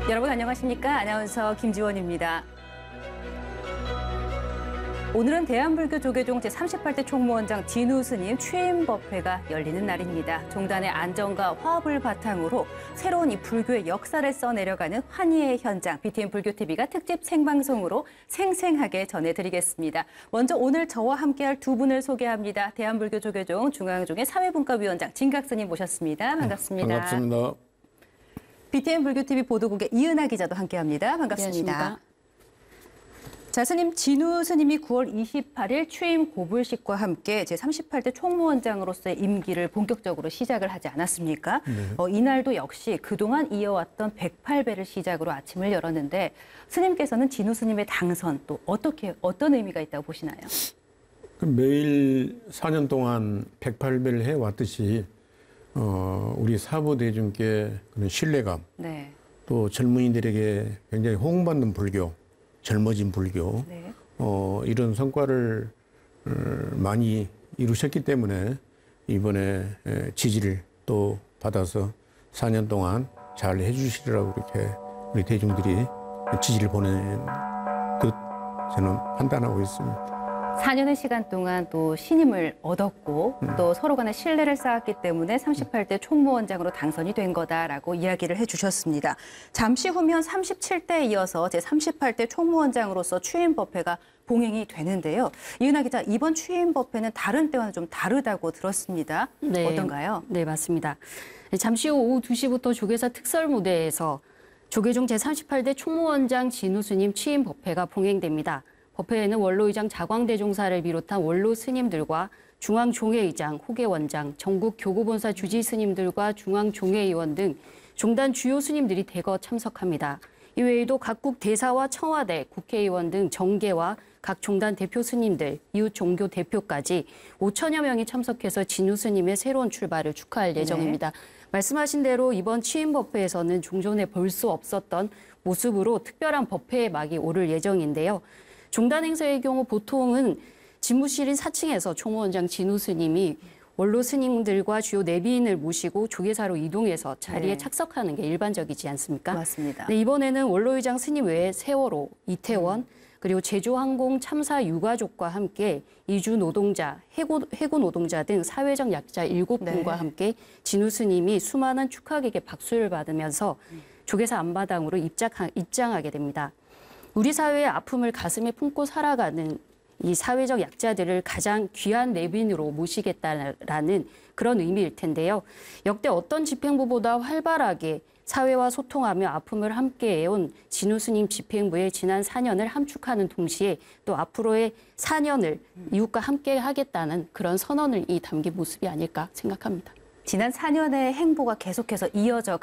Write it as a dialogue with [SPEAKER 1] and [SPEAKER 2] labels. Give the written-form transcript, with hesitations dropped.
[SPEAKER 1] 여러분 안녕하십니까? 아나운서 김지원입니다. 오늘은 대한불교 조계종 제38대 총무원장 진우 스님 취임 법회가 열리는 날입니다. 종단의 안정과 화합을 바탕으로 새로운 이 불교의 역사를 써내려가는 환희의 현장, BTN 불교TV가 특집 생방송으로 생생하게 전해드리겠습니다. 먼저 오늘 저와 함께할 두 분을 소개합니다. 대한불교 조계종 중앙종의 사회분과위원장 진각 스님 모셨습니다. 반갑습니다.
[SPEAKER 2] 반갑습니다.
[SPEAKER 1] BTN 불교TV 보도국의 이은하 기자도 함께합니다. 반갑습니다.
[SPEAKER 3] 안녕하십니까.
[SPEAKER 1] 자, 스님 진우 스님이 9월 28일 취임 고불식과 함께 제38대 총무원장으로서의 임기를 본격적으로 시작을 하지 않았습니까? 이날도 역시 그동안 이어왔던 108배를 시작으로 아침을 열었는데 스님께서는 진우 스님의 당선 또 어떤 의미가 있다고 보시나요?
[SPEAKER 2] 매일 4년 동안 108배를 해왔듯이 우리 사부 대중께 그런 신뢰감,
[SPEAKER 1] 네.
[SPEAKER 2] 또 젊은이들에게 굉장히 호응받는 불교, 젊어진 불교,
[SPEAKER 1] 네.
[SPEAKER 2] 이런 성과를 많이 이루셨기 때문에 이번에 지지를 또 받아서 4년 동안 잘 해주시리라고 이렇게 우리 대중들이 지지를 보낸 듯 저는 판단하고 있습니다.
[SPEAKER 1] 4년의 시간 동안 또 신임을 얻었고 또 서로 간의 신뢰를 쌓았기 때문에 38대 총무원장으로 당선이 된 거다라고 이야기를 해주셨습니다. 잠시 후면 37대에 이어서 제38대 총무원장으로서 취임 법회가 봉행이 되는데요. 이은하 기자, 이번 취임 법회는 다른 때와는 좀 다르다고 들었습니다.
[SPEAKER 3] 네.
[SPEAKER 1] 어떤가요?
[SPEAKER 3] 네, 맞습니다. 잠시 후 오후 2시부터 조계사 특설무대에서 조계종 제38대 총무원장 진우 스님 취임 법회가 봉행됩니다. 법회에는 원로의장 자광대종사를 비롯한 원로 스님들과 중앙종회의장, 호계원장, 전국 교구본사 주지 스님들과 중앙종회의원 등 종단 주요 스님들이 대거 참석합니다. 이외에도 각국 대사와 청와대, 국회의원 등 정계와 각 종단 대표 스님들, 이웃 종교 대표까지 5천여 명이 참석해서 진우 스님의 새로운 출발을 축하할 예정입니다. 네. 말씀하신 대로 이번 취임 법회에서는 종전에 볼 수 없었던 모습으로 특별한 법회의 막이 오를 예정인데요. 종단 행사의 경우 보통은 집무실인 4층에서 총무원장 진우 스님이 원로 스님들과 주요 내비인을 모시고 조계사로 이동해서 자리에 착석하는 게 일반적이지 않습니까?
[SPEAKER 1] 맞습니다.
[SPEAKER 3] 네, 이번에는 원로의장 스님 외에 세월호, 이태원, 그리고 제주항공 참사 유가족과 함께 이주 노동자, 해고 노동자 등 사회적 약자 7분과 함께 진우 스님이 수많은 축하객의 박수를 받으면서 조계사 앞마당으로 입장하게 됩니다. 우리 사회의 아픔을 가슴에 품고 살아가는 이 사회적 약자들을 가장 귀한 내빈으로 모시겠다라는 그런 의미일 텐데요. 역대 어떤 집행부보다 활발하게 사회와 소통하며 아픔을 함께해온 진우 스님 집행부의 지난 4년을 함축하는 동시에 또 앞으로의 4년을 이웃과 함께 하겠다는 그런 선언을 담긴 모습이 아닐까 생각합니다.
[SPEAKER 1] 지난 4년의 행보가 계속해서 이어져